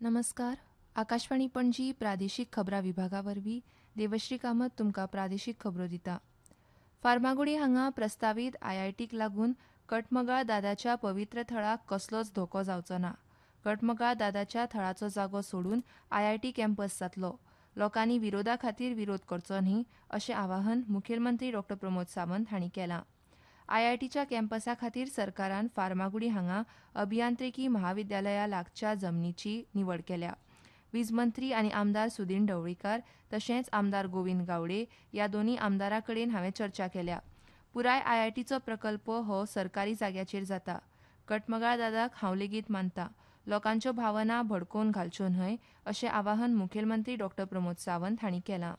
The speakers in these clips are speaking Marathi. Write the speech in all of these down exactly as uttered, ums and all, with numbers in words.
नमस्कार. आकाशवाणी पणजी प्रादेशीक खबरां विभागावरवीं देवश्री कामत तुमकां प्रादेशीक खबरो दिता. फार्मागुडी हांगा प्रस्तावीत आयआयटीक लागून कटमगाळ दादाच्या पवित्र थळाक कसलोच धोको जावचो ना. कटमगाळ दादाच्या थळाचो जागो सोडून आयआयटी कॅम्पस जातलो. लोकांनी विरोधा खातीर विरोध करचो न्ही अशें आवाहन मुखेलमंत्री डॉ प्रमोद सावंत हांणी केलां. आयआयटीच्या कॅम्पसा खातीर सरकारान फार्मागुडी हांगा अभियांत्रिकी महाविद्यालया लागच्या जमनीची निवड केल्या. वीज मंत्री आनी आमदार सुदीन ढवळीकार तशेंच आमदार गोविंद गावडे ह्या दोनूय आमदारां कडेन हांवें चर्चा केल्या. पुराय आयआयटीचो प्रकल्प हो सरकारी जाग्याचेर जाता. कटमगाळ दादाक हांव लेगीत मानतां. लोकांच्यो भावना भडकोवन घालच्यो न्हय अशें आवाहन मुखेलमंत्री डॉ प्रमोद सावंत हांणी केलां.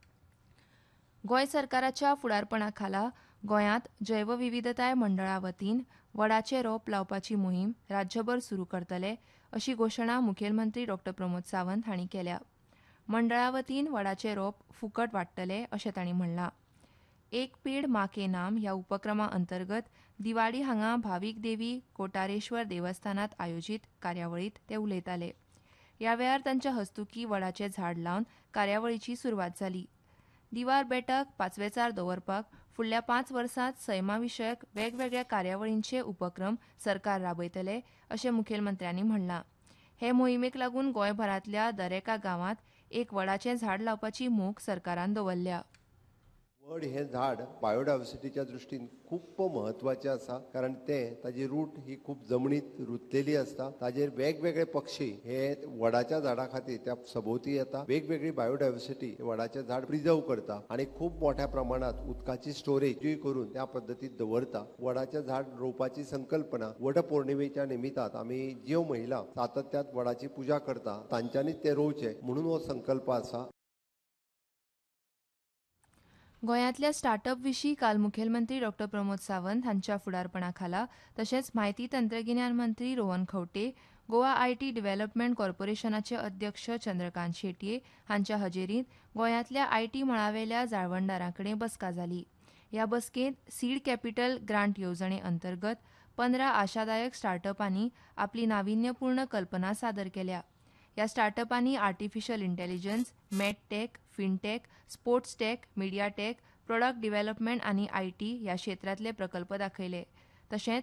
गोंय सरकाराच्या फुडारपणा खाला गोंयांत जैवविविधताय मंडळा वतीन वडाचें रोप लावपाची मोहीम राज्यभर सुरू करतले अशी घोशणा मुखेलमंत्री डॉ प्रमोद सावंत हांणी केल्या. मंडळा वतीन वडाचें रोप फुकट वांट्टले अशें तांणी म्हणलां. एक पेड मां के नाम ह्या उपक्रमा अंतर्गत दिवाडी हांगा भावीक देवी कोटारेश्वर देवस्थानांत आयोजीत कार्यावळींत ते उलयताले. ह्या वेळार तांच्या हस्तुकीं वडाचें झाड लावन कार्यावळीची सुरवात जाली. दिवार बेटाक पांचवेचार दवरपाक फुडल्या पांच वर्सांत सैमा विशयक वेगवेगळ्या कार्यावळींचे उपक्रम सरकार राबयतले अशें मुखेलमंत्र्यांनी म्हणलां. हे मोहिमेक लागून गोंयभरांतल्या दरेका गांवांत एक वडाचें झाड लावपाची मोख सरकारान दवरल्या. वड हे झाड बायोडायवर्सिटीच्या दृश्टीन खूप महत्वाचे आसा, कारण ते ताजी रूट ही खूप जमनीत रुतलेली असता. ताजेर वेगवेगळे पक्षी हे वडाच्या झाडा खातीर त्या सभोवती येता. वेगवेगळी बायोडायवर्सिटी वडाचे झाड प्रिजर्व करता आणि खूप मोठ्या प्रमाणात उदकाची स्टोरेज करून त्या पद्दतीत दवरता. वडाचे झाड रोवपाची संकल्पना वड पौर्णिमेच्या निमित्तान आमी ज्यो महिला सातत्यात वडाची पुजा करता तांच्यांनीच ते रोवचे म्हणून हो संकल्प आसा. गोंयांतल्या स्टार्टअप विशीं काल मुखेलमंत्री डॉ प्रमोद सावंत हांच्या फुडारपणा खाला तशेंच म्हायती तंत्रगिन्यान मंत्री रोहन खंवटे, गोवा आयटी डेव्हलपमेंट कॉर्पोरेशनाचे अध्यक्ष चंद्रकांत शेटये हांच्या हजेरींत गोंयांतल्या आयटी मळावेल्या जाळवणदारां कडेन बसका जाली. ह्या बसकेंत सीड कॅपिटल ग्रांट येवजणे अंतर्गत पंदरा आशादायक स्टार्टअपांनी आपली नाविन्यपूर्ण कल्पना सादर केल्या. ह्या स्टार्टअपांनी artificial intelligence, मॅडटेक, fintech, sports take, media take, product development आनी आयटी ह्या क्षेत्रांतले प्रकल्प दाखयले. तशेंच